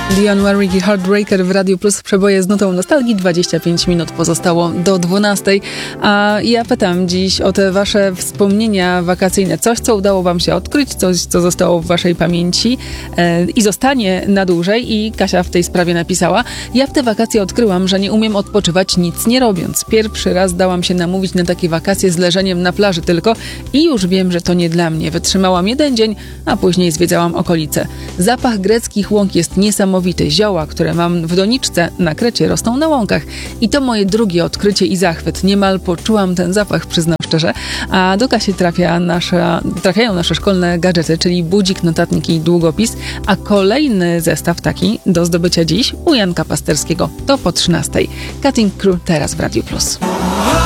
January Heartbreaker w Radiu Plus, przeboje z nutą nostalgii. 25 minut pozostało do 12. A ja pytam dziś o te wasze wspomnienia wakacyjne. Coś, co udało wam się odkryć, coś, co zostało w waszej pamięci i zostanie na dłużej. I Kasia w tej sprawie napisała: ja w te wakacje odkryłam, że nie umiem odpoczywać nic nie robiąc. Pierwszy raz dałam się namówić na takie wakacje z leżeniem na plaży tylko i już wiem, że to nie dla mnie. Wytrzymałam jeden dzień, a później zwiedzałam okolice. Zapach greckich łąk jest niesamowity. Zioła, które mam w doniczce na Krecie, rosną na łąkach. I to moje drugie odkrycie i zachwyt. Niemal poczułam ten zapach, przyznam szczerze. A do Kasi trafiają nasze szkolne gadżety, czyli budzik, notatnik i długopis. A kolejny zestaw taki do zdobycia dziś u Janka Pasterskiego. To po 13. Cutting Crew teraz w Radiu Plus.